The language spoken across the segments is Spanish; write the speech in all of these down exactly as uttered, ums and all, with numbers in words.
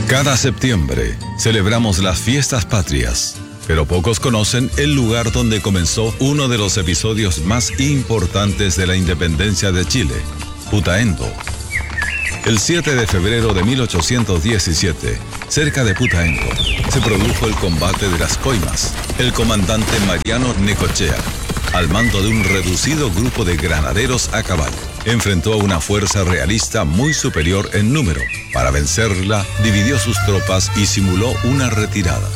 Cada septiembre celebramos las fiestas patrias, pero pocos conocen el lugar donde comenzó uno de los episodios más importantes de la independencia de Chile, Putaendo. El siete de febrero de mil ochocientos diecisiete, cerca de Putaendo, se produjo el combate de las Coimas. El comandante Mariano Necochea, al mando de un reducido grupo de granaderos a caballo, enfrentó a una fuerza realista muy superior en número. Para vencerla, dividió sus tropas y simuló una retirada.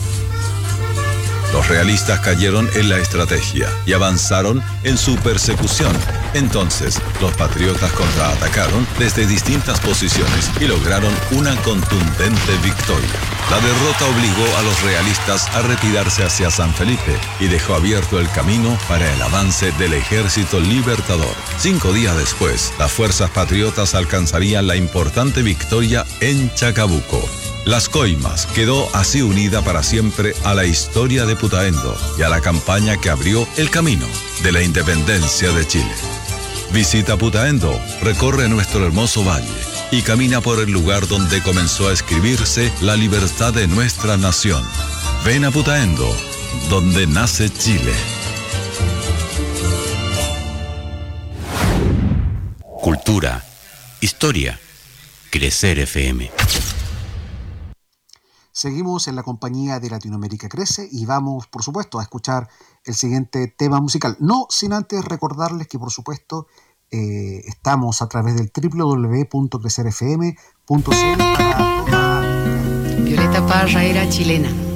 Los realistas cayeron en la estrategia y avanzaron en su persecución. Entonces, los patriotas contraatacaron desde distintas posiciones y lograron una contundente victoria. La derrota obligó a los realistas a retirarse hacia San Felipe y dejó abierto el camino para el avance del Ejército Libertador. Cinco días después, las fuerzas patriotas alcanzarían la importante victoria en Chacabuco. Las Coimas quedó así unida para siempre a la historia de Putaendo y a la campaña que abrió el camino de la independencia de Chile. Visita Putaendo, recorre nuestro hermoso valle y camina por el lugar donde comenzó a escribirse la libertad de nuestra nación. Ven a Putaendo, donde nace Chile. Cultura, historia, Crecer F M. Seguimos en la compañía de Latinoamérica Crece y vamos, por supuesto, a escuchar el siguiente tema musical. No sin antes recordarles que, por supuesto, eh, estamos a través del doble u doble u doble u punto crecer f m punto c l para toda... Violeta Parra era chilena.